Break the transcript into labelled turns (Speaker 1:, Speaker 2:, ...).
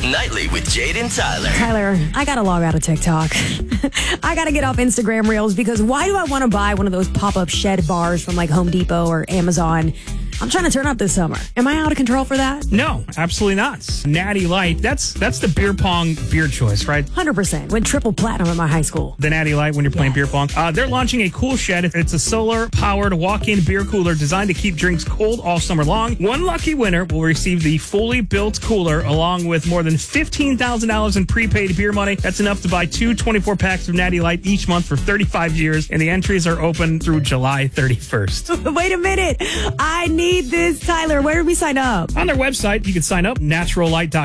Speaker 1: Nightly with Jade and Tyler.
Speaker 2: Tyler, I gotta log out of TikTok. I gotta get off Instagram Reels because why do I want to buy one of those pop-up shed bars from like Home Depot or Amazon? I'm trying to turn up this summer. Am I out of control for that?
Speaker 3: No, absolutely not. Natty Light, that's the beer pong beer choice, right?
Speaker 2: 100%. Went triple platinum in my high school.
Speaker 3: The Natty Light when you're playing beer pong. They're launching a cool shed. It's a solar-powered walk-in beer cooler designed to keep drinks cold all summer long. One lucky winner will receive the fully built cooler along with more than $15,000 in prepaid beer money. That's enough to buy 2 24-packs of Natty Light each month for 35 years, and the entries are open through July 31st.
Speaker 2: Wait a minute. I need this, Tyler. Where do we sign up?
Speaker 3: On their website, you can sign up, naturallight.com.